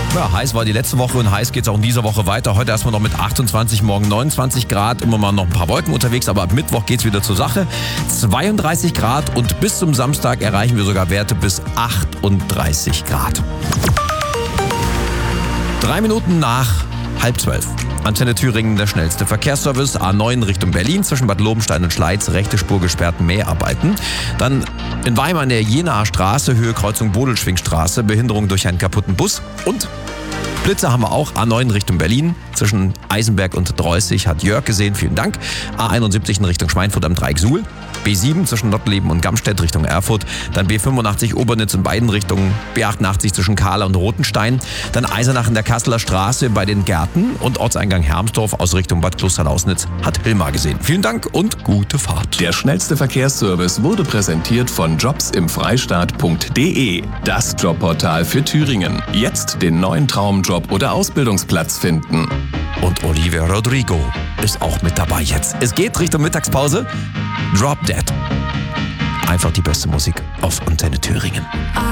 Ja, heiß war die letzte Woche und heiß geht es auch in dieser Woche weiter. Heute erstmal noch mit 28, morgen 29 Grad. Immer mal noch ein paar Wolken unterwegs, aber ab Mittwoch geht es wieder zur Sache. 32 Grad und bis zum Samstag erreichen wir sogar Werte bis 38 Grad. 3 Minuten nach 11:30. Antenne Thüringen, der schnellste Verkehrsservice. A9 Richtung Berlin zwischen Bad Lobenstein und Schleiz. Rechte Spur gesperrt, Mäharbeiten. Dann in Weimar in der Jenaer Straße, Höhe Kreuzung Bodelschwingstraße. Behinderung durch einen kaputten Bus. Und Blitze haben wir auch. A9 Richtung Berlin zwischen Eisenberg und Dreußig hat Jörg gesehen. Vielen Dank. A71 in Richtung Schweinfurt am Dreieck Suhl. B7 zwischen Nottleben und Gamstedt Richtung Erfurt. Dann B85 Obernitz in beiden Richtungen. B88 zwischen Kahler und Rotenstein. Dann Eisenach in der Kasseler Straße bei den Gärten. Und Ortseingang Hermsdorf aus Richtung Bad Klosternaußnitz hat Hilmar gesehen. Vielen Dank und gute Fahrt. Der schnellste Verkehrsservice wurde präsentiert von jobsimfreistaat.de. Das Jobportal für Thüringen. Jetzt den neuen Traumjob oder Ausbildungsplatz finden. Und Olivia Rodrigo ist auch mit dabei jetzt. Es geht Richtung Mittagspause. Drop Dead. Einfach die beste Musik auf Antenne Thüringen.